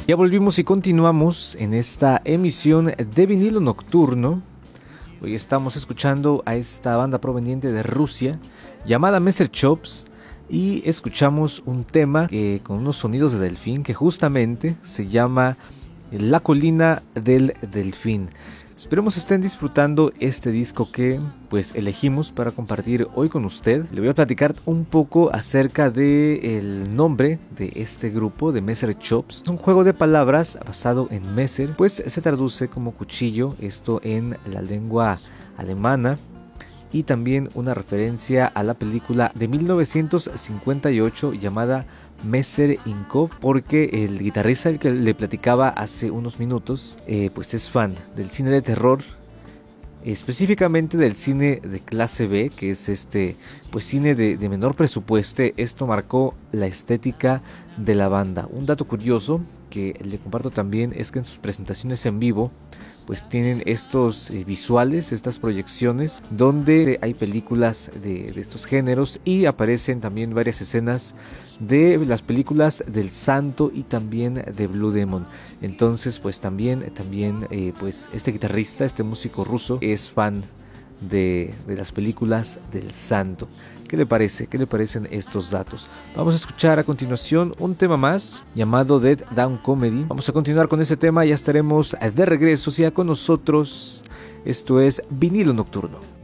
Ya volvimos y continuamos en esta emisión de Vinilo Nocturno. Hoy estamos escuchando a esta banda proveniente de Rusia llamada Messer Chops y escuchamos un tema con unos sonidos de delfín que justamente se llama La Colina del Delfín. Esperemos estén disfrutando este disco que pues elegimos para compartir hoy con usted. Le voy a platicar un poco acerca del nombre de este grupo de Messer Chops. Es un juego de palabras basado en Messer, pues se traduce como cuchillo, esto en la lengua alemana, y también una referencia a la película de 1958 llamada Messer in Kov, porque el guitarrista al que le platicaba hace unos minutos pues es fan del cine de terror, específicamente del cine de clase B, que es pues cine de menor presupuesto. Esto marcó la estética de la banda. Un dato curioso que le comparto también es que en sus presentaciones en vivo pues tienen estos visuales, estas proyecciones donde hay películas de estos géneros, y aparecen también varias escenas de las películas del Santo y también de Blue Demon. Entonces pues también pues este guitarrista, este músico ruso, es fan de las películas del Santo. ¿Qué le parece? ¿Qué le parecen estos datos? Vamos a escuchar a continuación un tema más llamado Dead Down Comedy. Vamos a continuar con ese tema, ya estaremos de regreso. Siga con nosotros. Esto es Vinilo Nocturno.